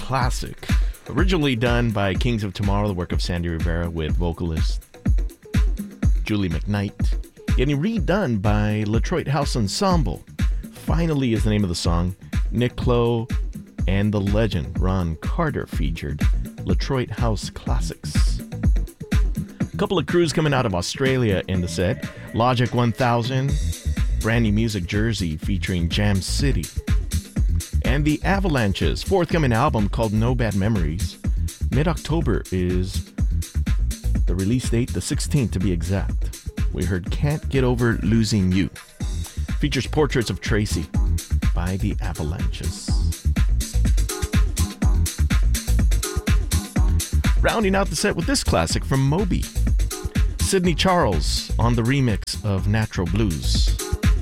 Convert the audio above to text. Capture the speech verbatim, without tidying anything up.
classic. Originally done by Kings of Tomorrow, the work of Sandy Rivera with vocalist Julie McKnight. Getting redone by Latroit House Ensemble. Finally is the name of the song. Nick Clow and the legend Ron Carter featured. Latroit House Classics. A couple of crews coming out of Australia in the set. Logic one thousand, brand new music Jersey featuring Jam City. And the Avalanches' forthcoming album called No Bad Memories. Mid-October is the release date, the sixteenth to be exact. We heard Can't Get Over Losing You. Features Portraits of Tracy by the Avalanches. Rounding out the set with this classic from Moby. Sidney Charles on the remix of Natural Blues.